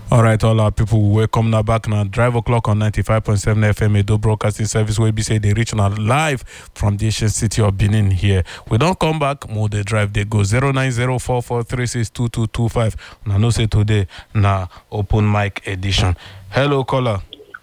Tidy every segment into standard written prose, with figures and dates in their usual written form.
All right, all our people, welcome now back now. Drive o'clock on 95.7 FM Edo Broadcasting Service where we say they reach now live from the ancient city of Benin here. We don't come back, more they drive, they go 09044362225. And I know say today, now open mic edition. Hello, caller.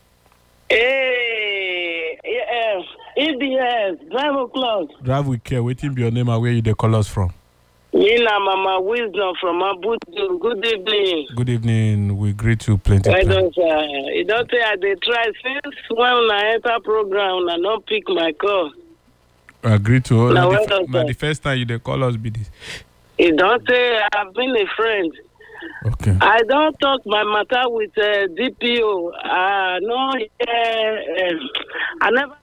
Hey, EBS, drive o'clock. Drive with care, waiting be your name and where you the callers from. Nina Mama Wisdom from Abuja. Good evening. Good evening. We greet you plenty. I don't say they try since when I enter program I don't pick my call. I agree to all. Now the first time you the call us be this. You don't say I've been a friend. Okay. I don't talk my matter with DPO. No, I never.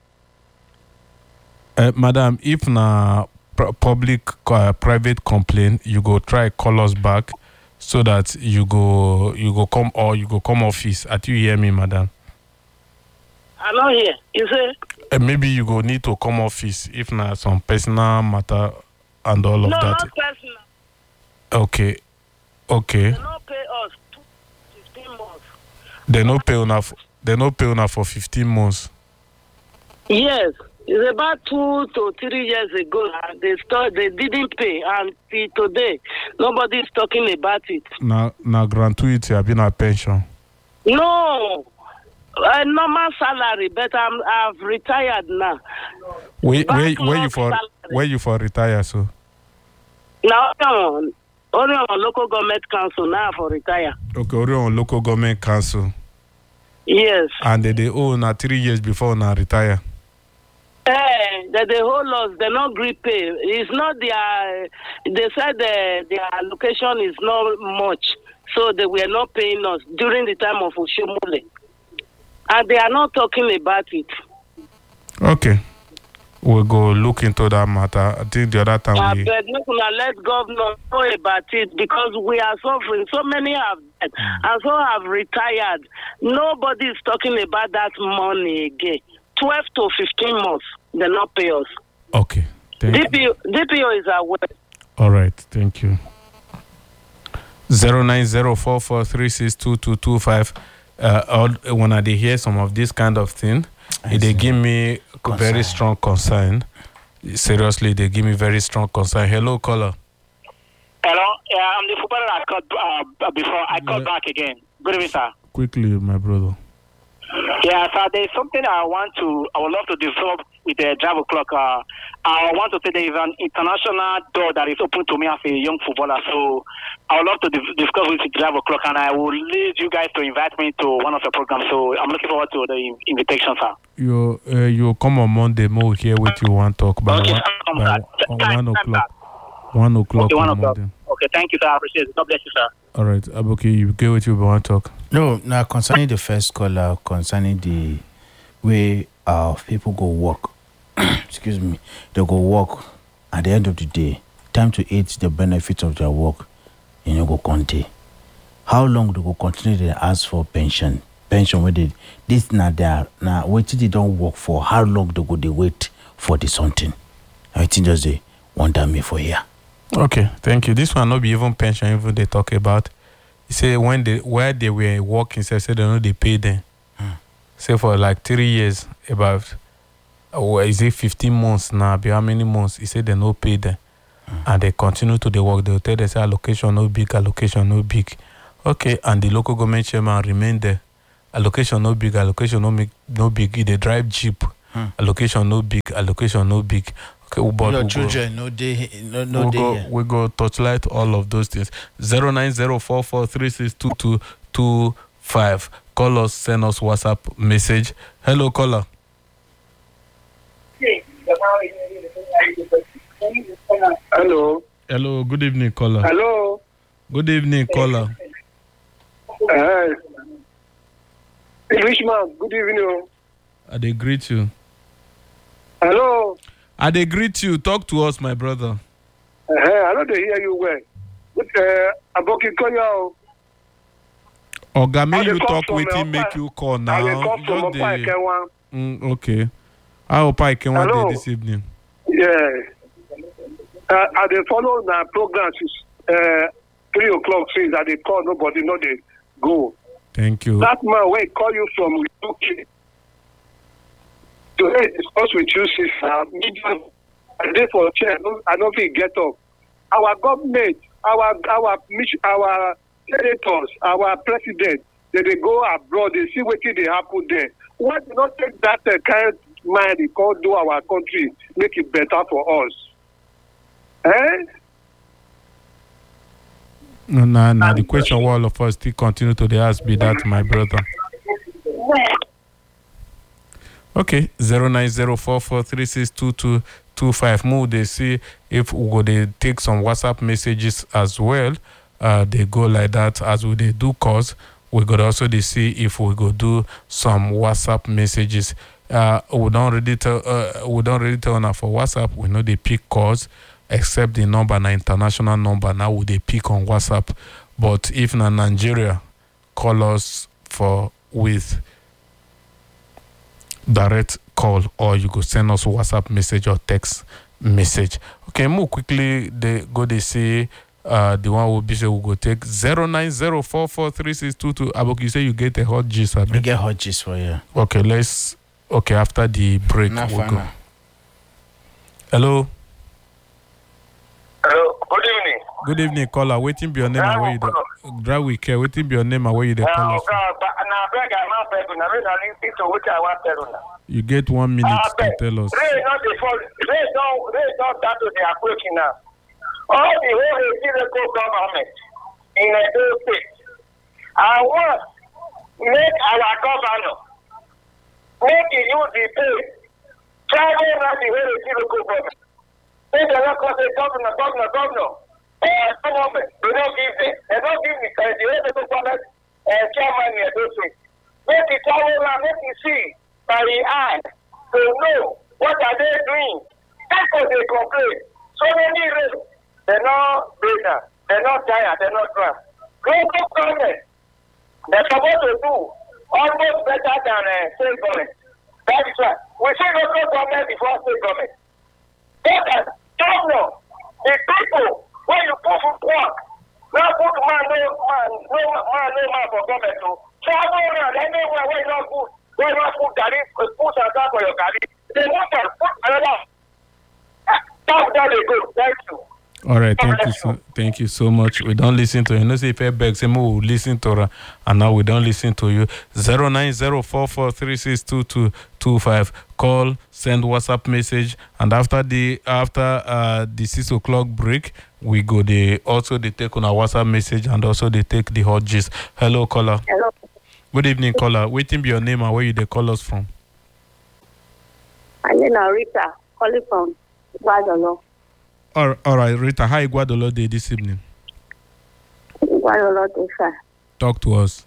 Madam, if na public private complaint, you go try call us back so that you go come office. At you hear me, madam? I don't hear. You say? Maybe you go need to come office if na some personal matter and all of that. No, not personal. Okay. They don't pay us 15 months. They no pay una for 15 months. Yes. It's about 2 to 3 years ago. They didn't pay, and till today, nobody is talking about it. Na gratuity, I've been a pension. No, a normal salary, but I've retired now. Where you for retire, so? Now, only on local government council now for retire. Okay, only on local government council. Yes. And they owe na 3 years before na retire. That the whole loss, they not agree pay. It's not their. They said their allocation is not much, so they were not paying us during the time of Oshomole, and they are not talking about it. Okay, we'll go look into that matter. I think the other time we. But let governor know about it because we are suffering. So many have died, and so have retired. Nobody is talking about that money again. 12 to 15 months, they not pay us. Okay. DPO is aware. All right, thank you. 09044362225. When I hear some of this kind of thing, they give me very strong concern. Seriously, they give me very strong concern. Hello, caller. Hello, I'm the footballer I called before. I called back again. Good evening, sir. Quickly, my brother. Yeah, so there's something I would love to develop with the drive o'clock. I want to say there is an international door that is open to me as a young footballer. So I would love to discuss with the drive o'clock, and I will lead you guys to invite me to one of the programs. So I'm looking forward to the invitation, sir. You come on Monday, more here with you one talk by, okay, by 1 o'clock. 1 o'clock okay, 1 on o'clock. Monday. Okay, thank you, sir. I appreciate it. God bless you, sir. All right, okay, you get what you want to talk. No, now concerning the first caller, concerning the way people go work, excuse me, they go work at the end of the day, time to eat the benefits of their work, go conte. How long they go continue to ask for pension? Pension where they this now there now wait till they don't work for how long they wait for the something. I think just they wonder me for here. Okay, thank you. This one not be even pension even they talk about. You say where they were working, say they know they pay them. Say for like 3 years, about is it 15 months now? Be how many months? He said they no pay them, and they continue to the work. They tell they say allocation no big. Okay, and the local government chairman remain there. Allocation no big. No big. They drive jeep. Allocation no big. Okay, but your children, we go touchlight all of those things. 09044362225. Call us, send us WhatsApp message. Hello, caller. Hello. Hello, good evening, caller. Hello. Good evening, caller. Englishman, good evening. I dey greet you. Hello. I dey greet you. Talk to us, my brother. I don't hear you well. But Aboki Konya. Oga, may you talk wetin make you call now? Just okay. I hope I can one day this evening. Yeah. I dey follow the program since 3 o'clock since I dey call nobody, no they go. Thank you. That man will call you from UK. Today, discuss with you, sister. I dey for chair. I don't think get up. Our government, our senators, our president, they go abroad. They see what they happen there. Why do not take that kind mind? They call do our country, make it better for us. No, the question all of us still continue to ask be that, my brother. Okay, 09044362225. Move, they see if we go they take some WhatsApp messages as well. They go like that as we they do calls. We could also they see if we go do some WhatsApp messages. We don't really tell now for WhatsApp. We know they pick calls. Except the number, na international number, now would they pick on WhatsApp. But if na Nigeria, call us with direct call, or you could send us a WhatsApp message or text message. Okay, move quickly. They say the one will be we go take 090443622. Abok, you say you get a hot gist. We get hot gist for you. Okay, after the break we'll go. Hello. Hello, good evening. Good evening, caller. Waiting be your name and where you drive with care. Waiting be your name and where you call us. You get 1 minute to tell us. Rain don't start to the approaching now. All the whole local government in a state. I want make our governor make the youth the pay. Travel around the whole local government. They don't call the governor. They don't give the local government chairman here. Make it travel around, make it see by the eye to know what are they doing. That's what they complain. So many reasons. They're not breathing. They're not tired. They're not drunk. Local government, they're supposed to do almost better than state government. That is why we say local government before state government. But governor, the people, when you put for work, not put man for government to travel around anywhere where you not put, where not put Gary, put Santa for your Gary. They want to put another. That's how they go. Thank you. All right, thank you so much. We don't listen to you. No, say if I beg, say we listen to her, and now we don't listen to you. 09044362225. Call, send WhatsApp message, and after the 6 o'clock break, we go they take on our WhatsApp message, and also they take the hot gist. Hello, caller. Hello. Good evening, caller. Waiting be your name and where you they call us from. My name is Rita, calling from Guadalajara. All right, Rita. How Guadalajara day this evening? Guadalajara. Talk to us.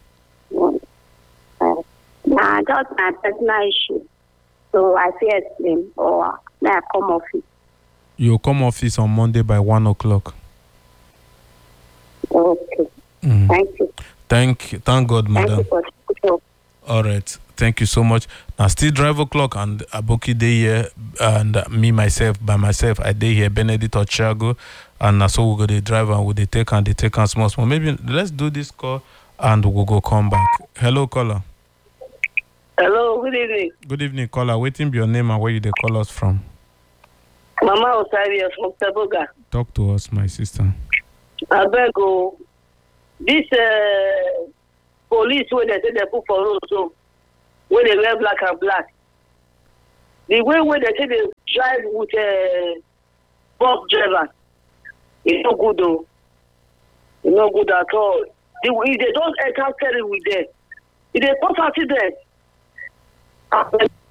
Just my personal issue. So I feel explain, or may I come office? You come office on Monday by 1 o'clock. Okay. Thank you. Thank God, madam. Thank you. All right. Thank you so much. Now, still drive o'clock and Aboki day here, and me by myself, I day here, Benedict Ochago, and so we go the drive and we take and small. Maybe let's do this call and we'll go come back. Hello, caller. Hello, good evening. Good evening, caller. Waiting be your name and where you they call us from. Mama Osario from Taboga. Talk to us, my sister. I beg you. This police when they say they put for road, so when they wear black and black, the way when they say they drive with a bus driver, it's not good though. It's not good at all. If they don't enter steering with them, if they put accident,